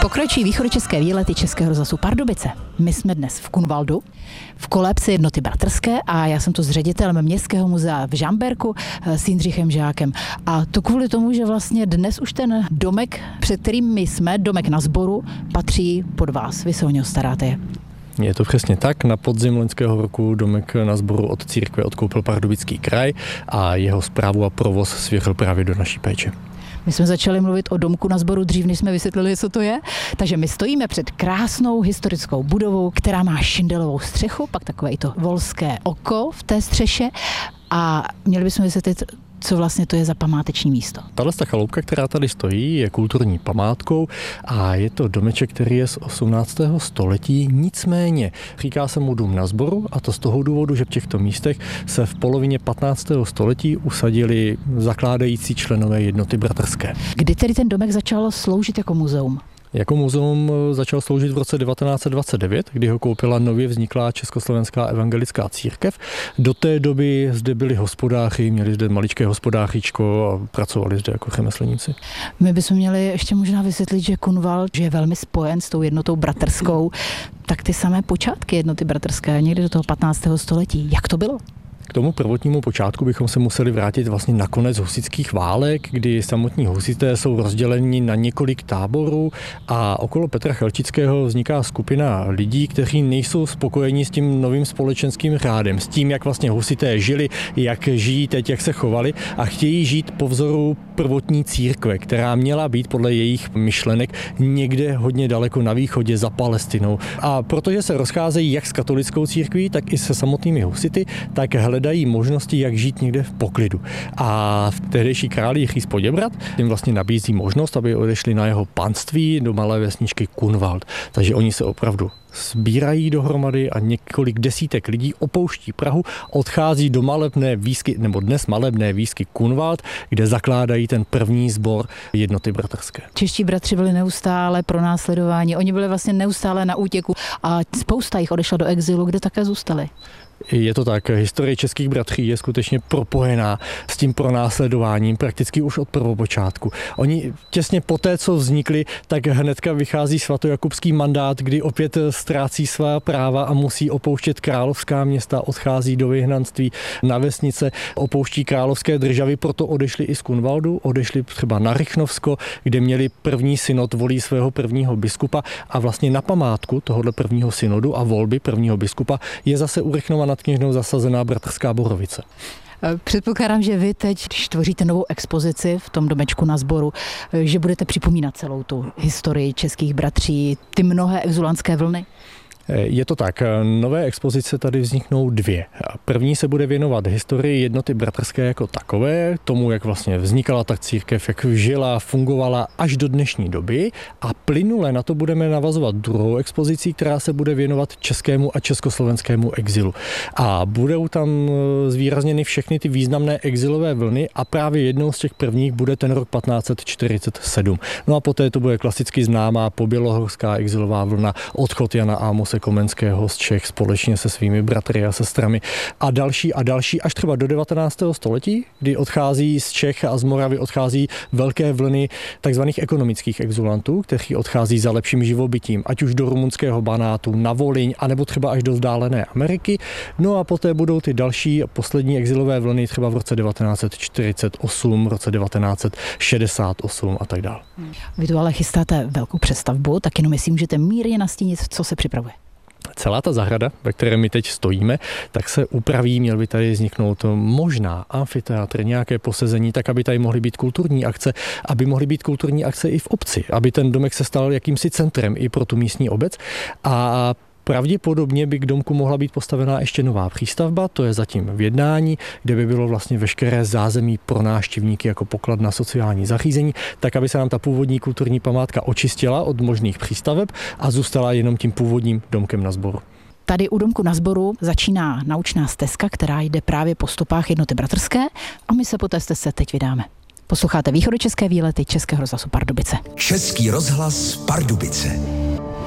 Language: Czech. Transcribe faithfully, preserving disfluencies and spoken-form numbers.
Pokračují východočeské výlety Českého rozhlasu Pardubice. My jsme dnes v Kunvaldu, v kolébce Jednoty bratrské a já jsem to s ředitelem Městského muzea v Žamberku s Jindřichem Žákem. A to kvůli tomu, že vlastně dnes už ten domek, před kterým my jsme, domek na Sboru, patří pod vás. Vy se o něho staráte. Je to přesně tak. Na podzim loňského roku domek na Sboru od církve odkoupil Pardubický kraj a jeho správu a provoz svěřil právě do naší péče. My jsme začali mluvit o domku na Sboru dřív, než jsme vysvětlili, co to je. Takže my stojíme před krásnou historickou budovou, která má šindelovou střechu, pak takové i to volské oko v té střeše a měli bychom vysvětlit, co vlastně to je za památeční místo. Tahle chaloupka, která tady stojí, je kulturní památkou a je to domeček, který je z osmnáctého století. Nicméně říká se mu dům na Sboru a to z toho důvodu, že v těchto místech se v polovině patnáctého století usadili zakládající členové Jednoty bratrské. Kdy tedy ten domek začal sloužit jako muzeum? Jako muzeum začal sloužit v roce devatenáct set dvacet devět, kdy ho koupila nově vzniklá Československá evangelická církev. Do té doby zde byli hospodáři, měli zde maličké hospodářičko a pracovali zde jako řemeslníci. My bychom měli ještě možná vysvětlit, že Kunvald že je velmi spojen s tou Jednotou bratrskou. Tak ty samé počátky Jednoty bratrské, někdy do toho patnáctého století. Jak to bylo? K tomu prvotnímu počátku bychom se museli vrátit vlastně na konec husitských válek, kdy samotní husité jsou rozděleni na několik táborů a okolo Petra Chelčického vzniká skupina lidí, kteří nejsou spokojeni s tím novým společenským řádem, s tím, jak vlastně husité žili, jak žijí teď, jak se chovali a chtějí žít po vzoru prvotní církve, která měla být podle jejich myšlenek někde hodně daleko na východě za Palestinou. A protože se rozcházejí jak s katolickou církví, tak i se samotnými husity, tak hledají možnosti, jak žít někde v poklidu. A tehdejší král Jiří z Poděbrad jim vlastně nabízí možnost, aby odešli na jeho panství do malé vesničky Kunvald. Takže oni se opravdu sbírají dohromady a několik desítek lidí opouští Prahu, odchází do malebné výsky, nebo dnes malebné výsky Kunvald, kde zakládají ten první sbor Jednoty bratrské. Čeští bratři byli neustále pronásledováni, oni byli vlastně neustále na útěku a spousta jich odešla do exilu, kde také zůstali. Je to tak, historie českých bratří je skutečně propojená s tím pronásledováním prakticky už od prvopočátku. Oni těsně poté, co vznikli, tak hnedka vychází svatojakubský mandát, kdy opět ztrácí svá práva a musí opouštět královská města, odchází do vyhnanství na vesnice, opouští královské državy, proto odešli i z Kunvaldu, odešli třeba na Rychnovsko, kde měli první synod, volí svého prvního biskupa a vlastně na památku tohoto prvního synodu a volby prvního biskupa je zase u Rychnova nad Kněžnou zasazená bratrská Borovice. Předpokládám, že vy teď, když tvoříte novou expozici v tom domečku na Sboru, že budete připomínat celou tu historii českých bratří, ty mnohé exulantské vlny? Je to tak. Nové expozice tady vzniknou dvě. První se bude věnovat historii Jednoty bratrské jako takové, tomu, jak vlastně vznikala ta církev, jak žila, fungovala až do dnešní doby a plynule na to budeme navazovat druhou expozicí, která se bude věnovat českému a československému exilu. A budou tam zvýrazněny všechny ty významné exilové vlny a právě jednou z těch prvních bude ten rok patnáct set čtyřicet sedm. No a poté to bude klasicky známá pobělohorská exilová vlna, odchod Jana Amose Komenského z Čech společně se svými bratry a sestrami a další a další až třeba do devatenáctého století, kdy odchází z Čech a z Moravy odchází velké vlny takzvaných ekonomických exulantů, kteří odchází za lepším živobytím, ať už do rumunského Banátu, na Volyň, anebo třeba až do vzdálené Ameriky. No a poté budou ty další poslední exilové vlny třeba v roce devatenáct set čtyřicet osm, v roce devatenáct set šedesát osm a tak dále. Vy tu ale chystáte velkou přestavbu, tak jenom jestli můžete mírně nastínit, co se připravuje. Celá ta zahrada, ve které my teď stojíme, tak se upraví, měl by tady vzniknout možná amfiteátr, nějaké posezení, tak aby tady mohly být kulturní akce, aby mohly být kulturní akce i v obci, aby ten domek se stal jakýmsi centrem i pro tu místní obec a pravděpodobně by k domku mohla být postavená ještě nová přístavba, to je zatím v jednání, kde by bylo vlastně veškeré zázemí pro návštěvníky jako pokladna sociální zařízení, tak aby se nám ta původní kulturní památka očistila od možných přístaveb a zůstala jenom tím původním domkem na Sboru. Tady u domku na Sboru začíná naučná stezka, která jde právě po stopách Jednoty bratrské a my se po té stezce teď vydáme. Posloucháte východočeské výlety Českého rozhlasu Pardubice. Český rozhlas Pardubice.